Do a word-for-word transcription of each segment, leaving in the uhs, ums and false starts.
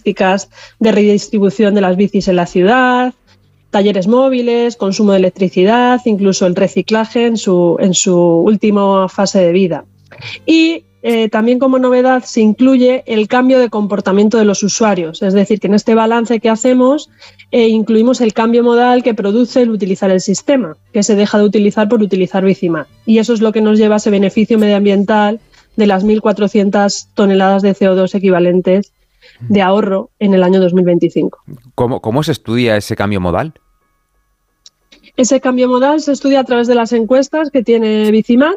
políticas de redistribución de las bicis en la ciudad, talleres móviles, consumo de electricidad, incluso el reciclaje en su, en su última fase de vida. Y eh, también como novedad se incluye el cambio de comportamiento de los usuarios, es decir, que en este balance que hacemos eh, incluimos el cambio modal que produce el utilizar el sistema, que se deja de utilizar por utilizar Bicimat. Y eso es lo que nos lleva a ese beneficio medioambiental de las mil cuatrocientas toneladas de C O dos equivalentes de ahorro en el año dos mil veinticinco. ¿Cómo, cómo se estudia ese cambio modal? Ese cambio modal se estudia a través de las encuestas que tiene Bicimat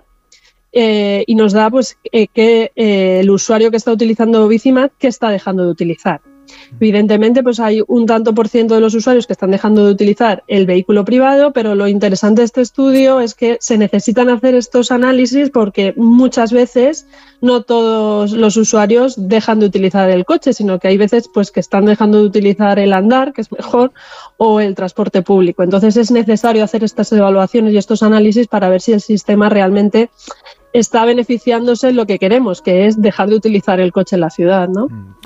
eh, y nos da pues, eh, que eh, el usuario que está utilizando Bicimat, ¿qué está dejando de utilizar? Evidentemente, pues hay un tanto por ciento de los usuarios que están dejando de utilizar el vehículo privado, pero lo interesante de este estudio es que se necesitan hacer estos análisis porque muchas veces no todos los usuarios dejan de utilizar el coche, sino que hay veces pues, que están dejando de utilizar el andar, que es mejor, o el transporte público. Entonces es necesario hacer estas evaluaciones y estos análisis para ver si el sistema realmente está beneficiándose en lo que queremos, que es dejar de utilizar el coche en la ciudad, ¿no?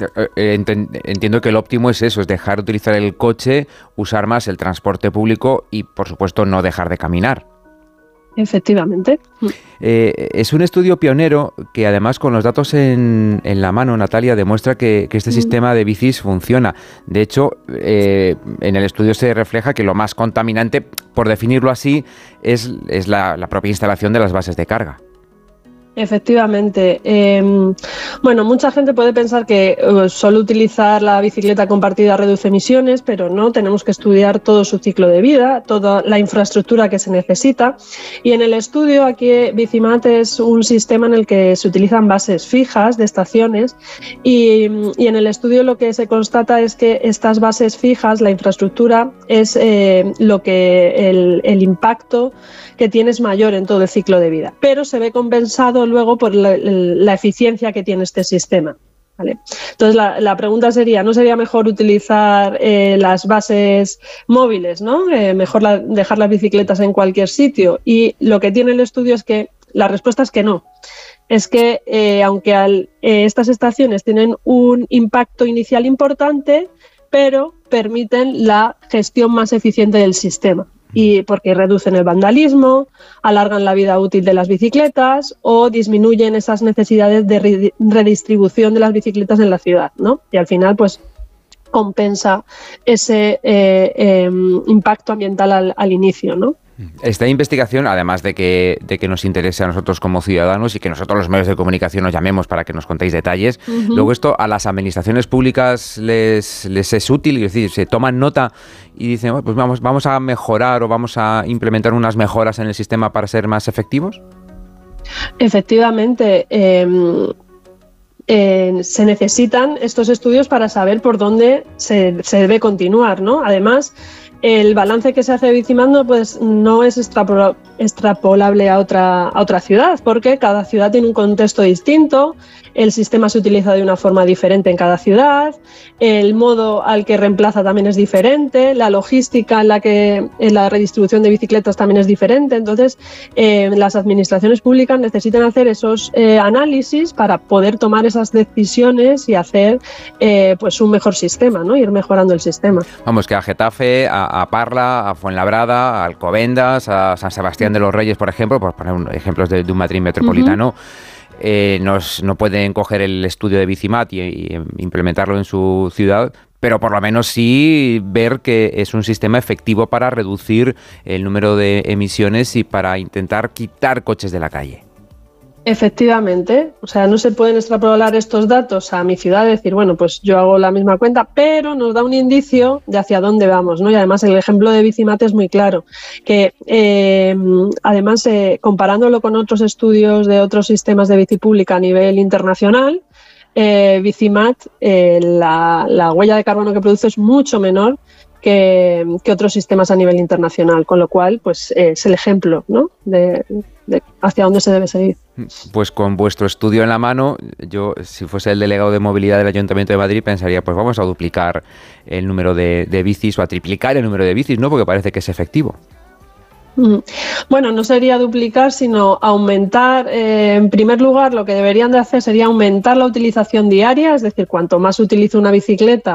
Entiendo que el óptimo es eso, es dejar de utilizar el coche, usar más el transporte público y, por supuesto, no dejar de caminar. Efectivamente. Eh, es un estudio pionero que, además, con los datos en, en la mano, Natalia, demuestra que, que este mm. sistema de bicis funciona. De hecho, eh, en el estudio se refleja que lo más contaminante, por definirlo así, es, es la, la propia instalación de las bases de carga. Efectivamente. Eh, bueno, mucha gente puede pensar que uh, solo utilizar la bicicleta compartida reduce emisiones, pero no, tenemos que estudiar todo su ciclo de vida, toda la infraestructura que se necesita. Y en el estudio aquí Bicimat es un sistema en el que se utilizan bases fijas de estaciones y, y en el estudio lo que se constata es que estas bases fijas, la infraestructura, es eh, lo que el, el impacto que tiene es mayor en todo el ciclo de vida, pero se ve compensado luego por la, la eficiencia que tiene este sistema, ¿vale? Entonces la, la pregunta sería, ¿no sería mejor utilizar eh, las bases móviles, ¿no? Eh, mejor la, dejar las bicicletas en cualquier sitio? Y lo que tiene el estudio es que la respuesta es que no. Es que eh, aunque al, eh, estas estaciones tienen un impacto inicial importante, pero permiten la gestión más eficiente del sistema. Y porque reducen el vandalismo, alargan la vida útil de las bicicletas o disminuyen esas necesidades de redistribución de las bicicletas en la ciudad, ¿no? Y al final, pues, compensa ese eh, eh, impacto ambiental al, al inicio, ¿no? Esta investigación, además de que, de que nos interese a nosotros como ciudadanos y que nosotros los medios de comunicación nos llamemos para que nos contéis detalles, uh-huh. luego esto a las administraciones públicas les, les es útil, es decir, se toman nota y dicen, bueno, pues vamos, vamos a mejorar o vamos a implementar unas mejoras en el sistema para ser más efectivos. Efectivamente, eh, eh, se necesitan estos estudios para saber por dónde se, se debe continuar, ¿no? Además, el balance que se hace de Bicimat no, pues, no es extrapola- extrapolable a otra, a otra ciudad, porque cada ciudad tiene un contexto distinto, el sistema se utiliza de una forma diferente en cada ciudad, el modo al que reemplaza también es diferente, la logística en la que en la redistribución de bicicletas también es diferente. Entonces, eh, las administraciones públicas necesitan hacer esos eh, análisis para poder tomar esas decisiones y hacer eh, pues un mejor sistema, ¿no? Ir mejorando el sistema. Vamos, que a Getafe, a a Parla, a Fuenlabrada, a Alcobendas, a San Sebastián de los Reyes, por ejemplo, por poner un, ejemplos de, de un Madrid metropolitano, uh-huh. eh, nos, no pueden coger el estudio de Bicimat y, y implementarlo en su ciudad, pero por lo menos sí ver que es un sistema efectivo para reducir el número de emisiones y para intentar quitar coches de la calle. Efectivamente, o sea, no se pueden extrapolar estos datos a mi ciudad y decir, bueno, pues yo hago la misma cuenta, pero nos da un indicio de hacia dónde vamos, ¿no? Y además el ejemplo de Bicimat es muy claro, que eh, además eh, comparándolo con otros estudios de otros sistemas de bici pública a nivel internacional, eh, Bicimat, eh, la, la huella de carbono que produce es mucho menor que, que otros sistemas a nivel internacional, con lo cual, pues eh, es el ejemplo, ¿no? de, de hacia dónde se debe seguir. Pues con vuestro estudio en la mano, yo, si fuese el delegado de movilidad del Ayuntamiento de Madrid, pensaría, pues vamos a duplicar el número de, de bicis o a triplicar el número de bicis, ¿no? Porque parece que es efectivo. Bueno, no sería duplicar, sino aumentar. Eh, en primer lugar, lo que deberían de hacer sería aumentar la utilización diaria, es decir, cuanto más utilice una bicicleta,